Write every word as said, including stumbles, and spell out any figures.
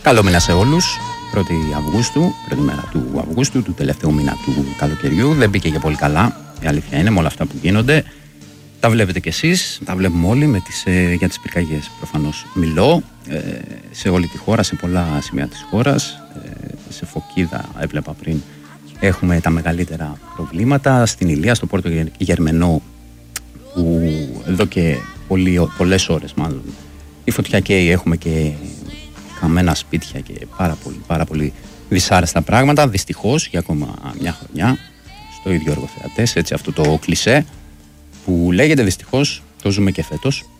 Καλό μήνα σε όλους. πρώτη Αυγούστου, πρώτη μέρα του Αυγούστου, του τελευταίου μήνα του καλοκαιριού. Δεν μπήκε και πολύ καλά, η αλήθεια είναι, με όλα αυτά που γίνονται. Τα βλέπετε κι εσείς, τα βλέπουμε όλοι με τις, ε, για τις πυρκαγιές. Προφανώς μιλώ ε, σε όλη τη χώρα, σε πολλά σημεία της χώρας. Ε, σε Φωκίδα έβλεπα πριν έχουμε τα μεγαλύτερα προβλήματα. Στην Ηλία, στο Πόρτο Γερμενό, που εδώ και πολλοί, πολλές ώρες μάλλον η φωτιά καίει, έχουμε και καμένα σπίτια και πάρα πολύ, πάρα πολύ δυσάρεστα πράγματα. Δυστυχώς για ακόμα μια χρονιά στο ίδιο έργο θεατές, έτσι αυτό το κλισέ που λέγεται, δυστυχώς το ζούμε και φέτος.